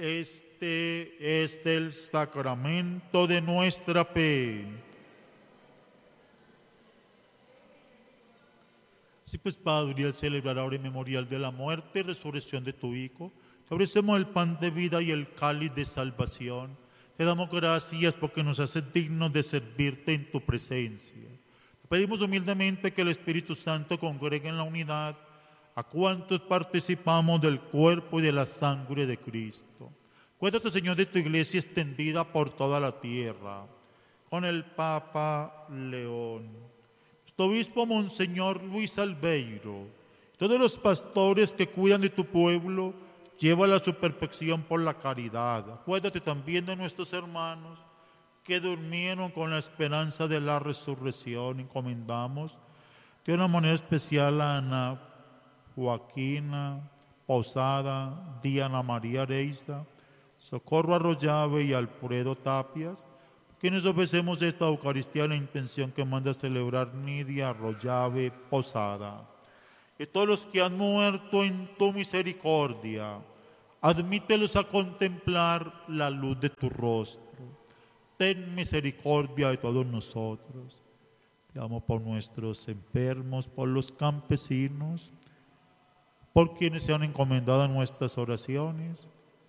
Este es el sacramento de nuestra fe. Así pues, Padre, al celebrar ahora el memorial de la muerte y resurrección de tu Hijo, te ofrecemos el pan de vida y el cáliz de salvación. Te damos gracias porque nos haces dignos de servirte en tu presencia. Te pedimos humildemente que el Espíritu Santo congregue en la unidad a cuantos participamos del cuerpo y de la sangre de Cristo. Cuídate, Señor, de tu iglesia extendida por toda la tierra, con el Papa León, nuestro obispo Monseñor Luis Albeiro, todos los pastores que cuidan de tu pueblo, llévala a su perfección por la caridad. Acuérdate también de nuestros hermanos que durmieron con la esperanza de la resurrección. Encomendamos de una manera especial a Ana Joaquina Posada, Diana María Areista, Socorro Arroyave y Alfredo Tapias, quienes ofrecemos esta Eucaristía en la intención que manda celebrar Nidia Arroyave Posada. Y todos los que han muerto en tu misericordia, admítelos a contemplar la luz de tu rostro. Ten misericordia de todos nosotros. Pidamos por nuestros enfermos, por los campesinos, por quienes se han encomendado en nuestras oraciones,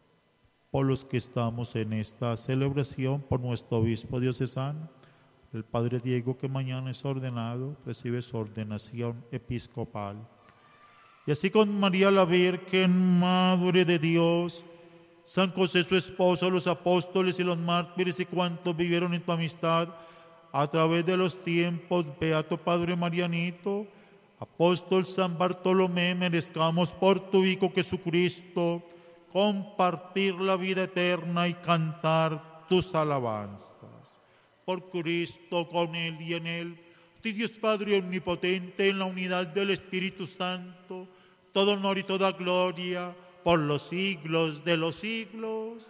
por los que estamos en esta celebración, por nuestro obispo diocesano, el Padre Diego, que mañana es ordenado, recibe su ordenación episcopal. Y así con María la Virgen, Madre de Dios, San José su esposo, los apóstoles y los mártires y cuantos vivieron en tu amistad a través de los tiempos, Beato Padre Marianito, Apóstol San Bartolomé, merezcamos por tu Hijo Jesucristo compartir la vida eterna y cantar tus alabanzas. Por Cristo, con Él y en Él, Dios Padre omnipotente, en la unidad del Espíritu Santo, todo honor y toda gloria por los siglos de los siglos.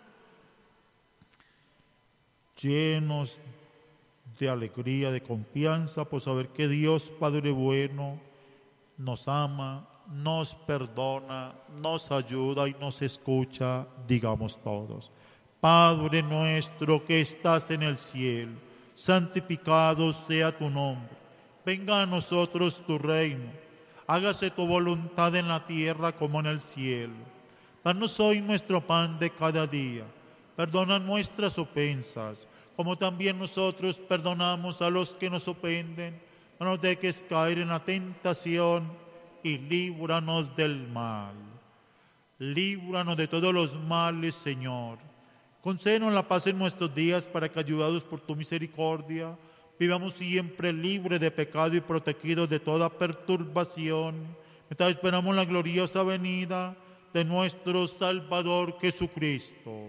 Llenos de alegría, de confianza, por saber que Dios Padre bueno nos ama, nos perdona, nos ayuda y nos escucha, digamos todos: Padre nuestro que estás en el cielo, santificado sea tu nombre. Venga a nosotros tu reino. Hágase tu voluntad en la tierra como en el cielo. Danos hoy nuestro pan de cada día. Perdona nuestras ofensas, como también nosotros perdonamos a los que nos ofenden. No nos dejes caer en la tentación y líbranos del mal. Líbranos de todos los males, Señor. Concédenos la paz en nuestros días, para que, ayudados por tu misericordia, vivamos siempre libres de pecado y protegidos de toda perturbación, mientras esperamos la gloriosa venida de nuestro Salvador Jesucristo.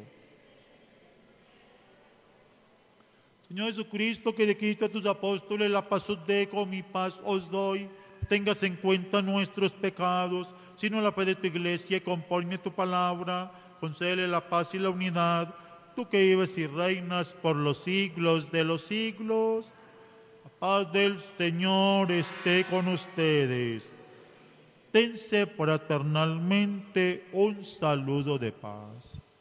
Señor Jesucristo, que dijiste a tus apóstoles: la paz os dejo, mi paz os doy. Tengas en cuenta nuestros pecados, sino la fe de tu iglesia, y conforme a tu palabra, concédele la paz y la unidad. Tú que vives y reinas por los siglos de los siglos, la paz del Señor esté con ustedes. Dense fraternalmente un saludo de paz.